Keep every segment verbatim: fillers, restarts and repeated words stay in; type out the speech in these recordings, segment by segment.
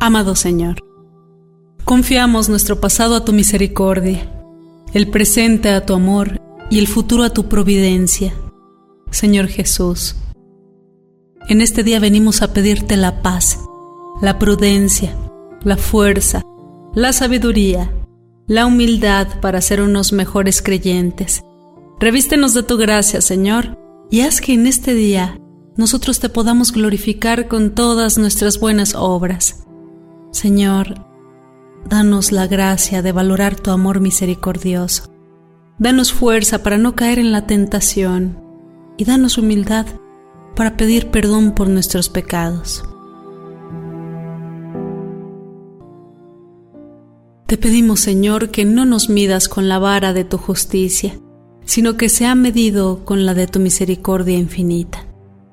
Amado Señor, confiamos nuestro pasado a tu misericordia, el presente a tu amor y el futuro a tu providencia. Señor Jesús, en este día venimos a pedirte la paz, la prudencia, la fuerza, la sabiduría, la humildad para ser unos mejores creyentes. Revístenos de tu gracia, Señor, y haz que en este día nosotros te podamos glorificar con todas nuestras buenas obras. Señor, danos la gracia de valorar tu amor misericordioso. Danos fuerza para no caer en la tentación y danos humildad para pedir perdón por nuestros pecados. Te pedimos, Señor, que no nos midas con la vara de tu justicia, sino que sea medido con la de tu misericordia infinita.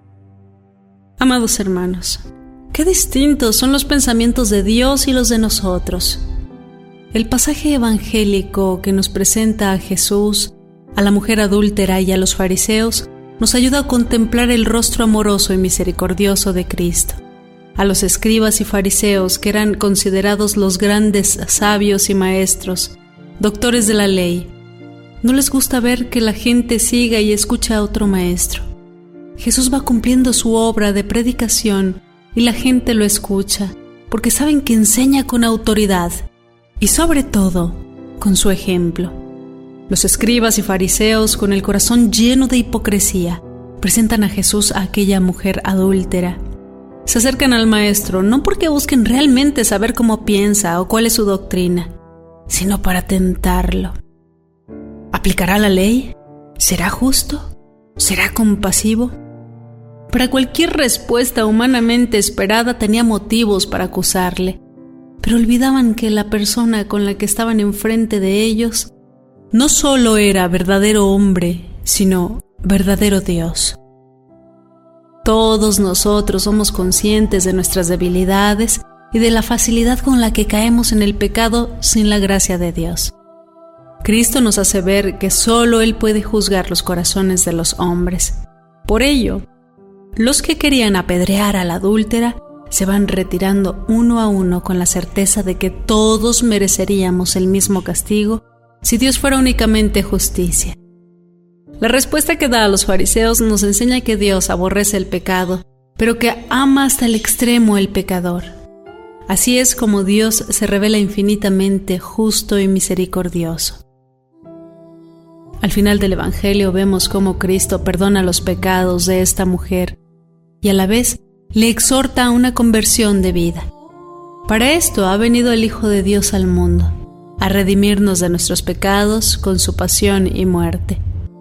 Amados hermanos, qué distintos son los pensamientos de Dios y los de nosotros. El pasaje evangélico que nos presenta a Jesús, a la mujer adúltera y a los fariseos nos ayuda a contemplar el rostro amoroso y misericordioso de Cristo. A los escribas y fariseos, que eran considerados los grandes sabios y maestros, doctores de la ley, no les gusta ver que la gente siga y escucha a otro maestro. Jesús va cumpliendo su obra de predicación y la gente lo escucha porque saben que enseña con autoridad y sobre todo con su ejemplo. Los escribas y fariseos, con el corazón lleno de hipocresía, presentan a Jesús a aquella mujer adúltera. Se acercan al maestro no porque busquen realmente saber cómo piensa o cuál es su doctrina, sino para tentarlo. ¿Aplicará la ley? ¿Será justo? ¿Será compasivo? Para cualquier respuesta humanamente esperada tenía motivos para acusarle, pero olvidaban que la persona con la que estaban enfrente de ellos no solo era verdadero hombre, sino verdadero Dios. Todos nosotros somos conscientes de nuestras debilidades y de la facilidad con la que caemos en el pecado sin la gracia de Dios. Cristo nos hace ver que solo Él puede juzgar los corazones de los hombres. Por ello, los que querían apedrear a la adúltera se van retirando uno a uno con la certeza de que todos mereceríamos el mismo castigo si Dios fuera únicamente justicia. La respuesta que da a los fariseos nos enseña que Dios aborrece el pecado, pero que ama hasta el extremo el pecador. Así es como Dios se revela infinitamente justo y misericordioso. Al final del Evangelio vemos cómo Cristo perdona los pecados de esta mujer y a la vez le exhorta a una conversión de vida. Para esto ha venido el Hijo de Dios al mundo, a redimirnos de nuestros pecados con su pasión y muerte.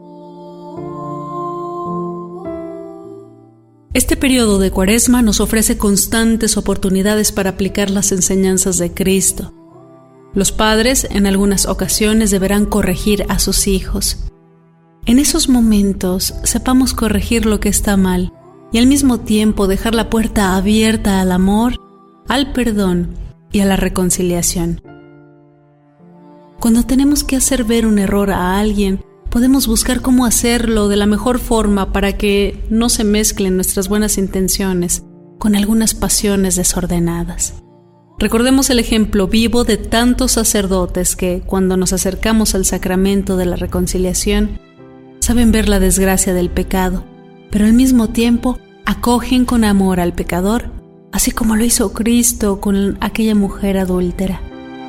Este periodo de Cuaresma nos ofrece constantes oportunidades para aplicar las enseñanzas de Cristo. Los padres en algunas ocasiones deberán corregir a sus hijos. En esos momentos sepamos corregir lo que está mal y al mismo tiempo dejar la puerta abierta al amor, al perdón y a la reconciliación. Cuando tenemos que hacer ver un error a alguien, podemos buscar cómo hacerlo de la mejor forma para que no se mezclen nuestras buenas intenciones con algunas pasiones desordenadas. Recordemos el ejemplo vivo de tantos sacerdotes que, cuando nos acercamos al sacramento de la reconciliación, saben ver la desgracia del pecado, pero al mismo tiempo acogen con amor al pecador, así como lo hizo Cristo con aquella mujer adúltera.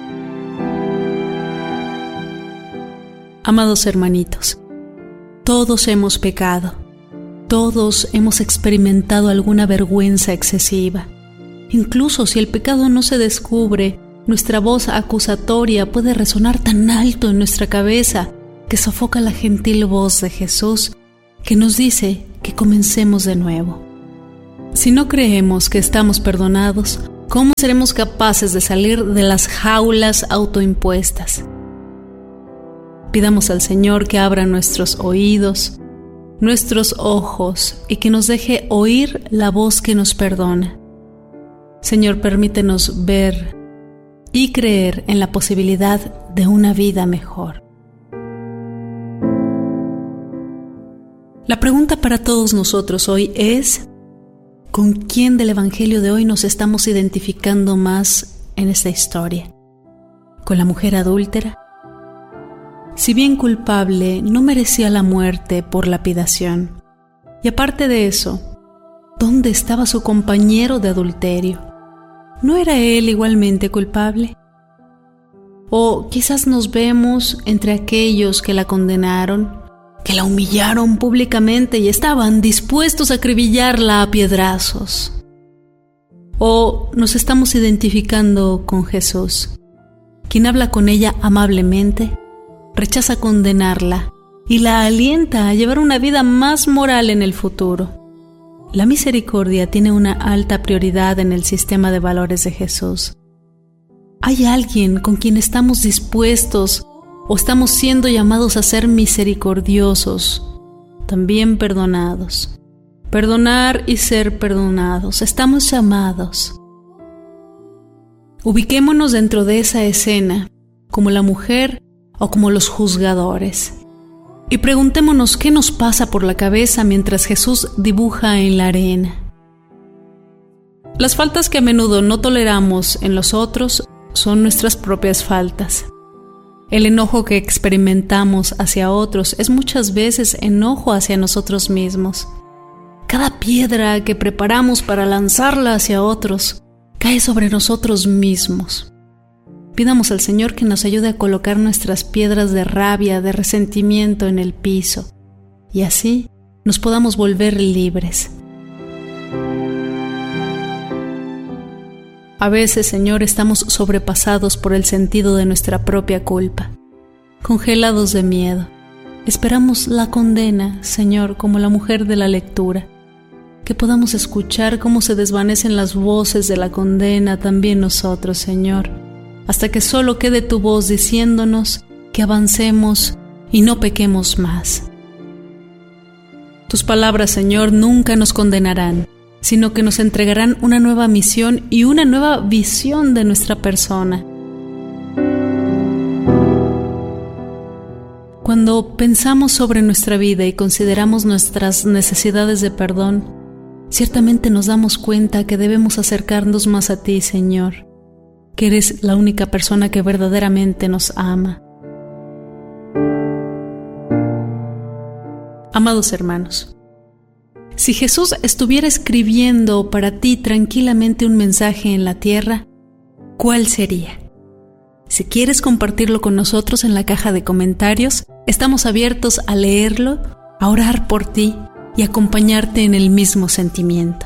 Amados hermanitos, todos hemos pecado, todos hemos experimentado alguna vergüenza excesiva. Incluso si el pecado no se descubre, nuestra voz acusatoria puede resonar tan alto en nuestra cabeza que sofoca la gentil voz de Jesús que nos dice que comencemos de nuevo. Si no creemos que estamos perdonados, ¿cómo seremos capaces de salir de las jaulas autoimpuestas? Pidamos al Señor que abra nuestros oídos, nuestros ojos y que nos deje oír la voz que nos perdona. Señor, permítenos ver y creer en la posibilidad de una vida mejor. La pregunta para todos nosotros hoy es: ¿Con quién del Evangelio de hoy nos estamos identificando más en esta historia? ¿Con la mujer adúltera? Si bien culpable, no merecía la muerte por lapidación. Y aparte de eso, ¿dónde estaba su compañero de adulterio? ¿No era él igualmente culpable? O quizás nos vemos entre aquellos que la condenaron, que la humillaron públicamente y estaban dispuestos a acribillarla a piedrazos. O nos estamos identificando con Jesús, quien habla con ella amablemente, rechaza condenarla y la alienta a llevar una vida más moral en el futuro. La misericordia tiene una alta prioridad en el sistema de valores de Jesús. ¿Hay alguien con quien estamos dispuestos o estamos siendo llamados a ser misericordiosos, también perdonados? Perdonar y ser perdonados. Estamos llamados. Ubiquémonos dentro de esa escena, como la mujer o como los juzgadores. Y preguntémonos qué nos pasa por la cabeza mientras Jesús dibuja en la arena. Las faltas que a menudo no toleramos en los otros son nuestras propias faltas. El enojo que experimentamos hacia otros es muchas veces enojo hacia nosotros mismos. Cada piedra que preparamos para lanzarla hacia otros cae sobre nosotros mismos. Pidamos al Señor que nos ayude a colocar nuestras piedras de rabia, de resentimiento en el piso, y así nos podamos volver libres. A veces, Señor, estamos sobrepasados por el sentido de nuestra propia culpa, congelados de miedo. Esperamos la condena, Señor, como la mujer de la lectura, que podamos escuchar cómo se desvanecen las voces de la condena también nosotros, Señor, hasta que solo quede tu voz diciéndonos que avancemos y no pequemos más. Tus palabras, Señor, nunca nos condenarán, sino que nos entregarán una nueva misión y una nueva visión de nuestra persona. Cuando pensamos sobre nuestra vida y consideramos nuestras necesidades de perdón, ciertamente nos damos cuenta que debemos acercarnos más a ti, Señor, que eres la única persona que verdaderamente nos ama. Amados hermanos, si Jesús estuviera escribiendo para ti tranquilamente un mensaje en la tierra, ¿cuál sería? Si quieres compartirlo con nosotros en la caja de comentarios, estamos abiertos a leerlo, a orar por ti y acompañarte en el mismo sentimiento.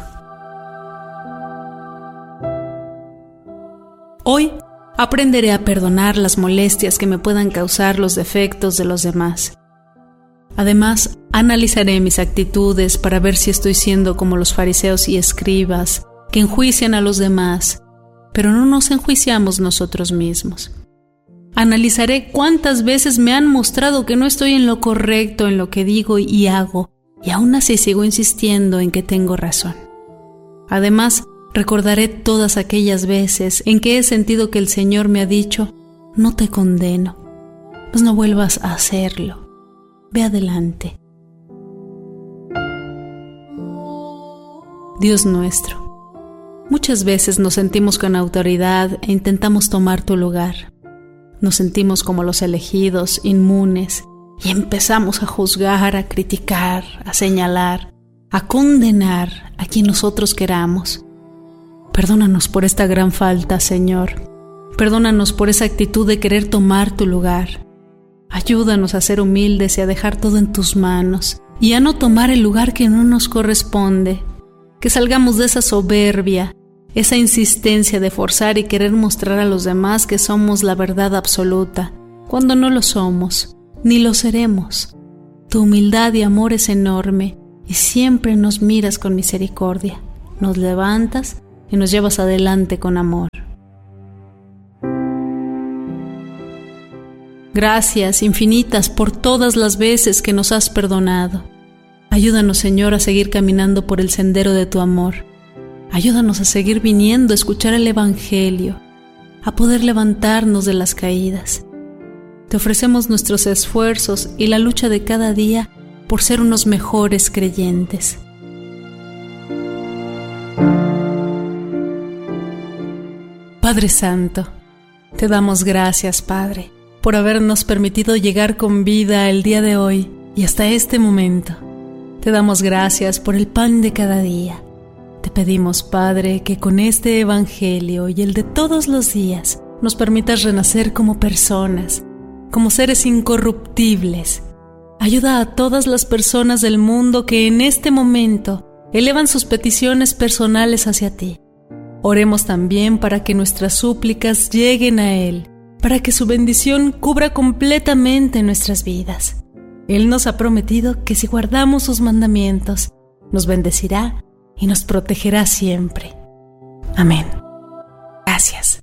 Hoy aprenderé a perdonar las molestias que me puedan causar los defectos de los demás. Además, analizaré mis actitudes para ver si estoy siendo como los fariseos y escribas, que enjuician a los demás, pero no nos enjuiciamos nosotros mismos. Analizaré cuántas veces me han mostrado que no estoy en lo correcto en lo que digo y hago, y aún así sigo insistiendo en que tengo razón. Además, recordaré todas aquellas veces en que he sentido que el Señor me ha dicho, no te condeno, pues no vuelvas a hacerlo. Ve adelante. Dios nuestro, muchas veces nos sentimos con autoridad e intentamos tomar tu lugar. Nos sentimos como los elegidos, inmunes, y empezamos a juzgar, a criticar, a señalar, a condenar a quien nosotros queramos. Perdónanos por esta gran falta, Señor. Perdónanos por esa actitud de querer tomar tu lugar. Ayúdanos a ser humildes y a dejar todo en tus manos y a no tomar el lugar que no nos corresponde. Que salgamos de esa soberbia, esa insistencia de forzar y querer mostrar a los demás que somos la verdad absoluta, cuando no lo somos, ni lo seremos. Tu humildad y amor es enorme y siempre nos miras con misericordia, nos levantas y nos llevas adelante con amor. Gracias infinitas por todas las veces que nos has perdonado. Ayúdanos, Señor, a seguir caminando por el sendero de tu amor. Ayúdanos a seguir viniendo a escuchar el Evangelio, a poder levantarnos de las caídas. Te ofrecemos nuestros esfuerzos y la lucha de cada día por ser unos mejores creyentes. Padre Santo, te damos gracias, Padre, por habernos permitido llegar con vida el día de hoy y hasta este momento. Te damos gracias por el pan de cada día. Te pedimos, Padre, que con este Evangelio y el de todos los días nos permitas renacer como personas, como seres incorruptibles. Ayuda a todas las personas del mundo que en este momento elevan sus peticiones personales hacia ti. Oremos también para que nuestras súplicas lleguen a Él, para que su bendición cubra completamente nuestras vidas. Él nos ha prometido que si guardamos sus mandamientos, nos bendecirá y nos protegerá siempre. Amén. Gracias.